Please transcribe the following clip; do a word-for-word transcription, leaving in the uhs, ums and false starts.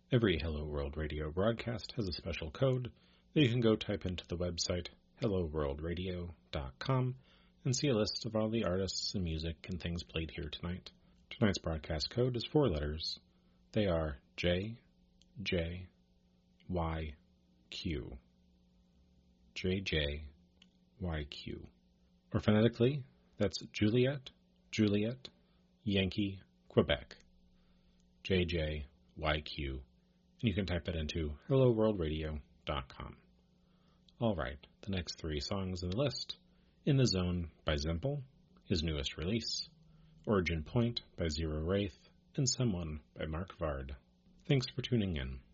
Every Hello World Radio broadcast has a special code that you can go type into the website hello world radio dot com and see a list of all the artists and music and things played here tonight. Tonight's broadcast code is four letters. They are J, J, Y, Q. J, J, Y, Q. Or phonetically, that's Juliet, Juliet, Yankee, Quebec. J, J, Y, Q. And you can type that into hello world radio dot com. All right, the next three songs in the list: In the Zone by Zempel, his newest release; Origin Point by Zero Wraith; and Someone by Mark Vard. Thanks for tuning in.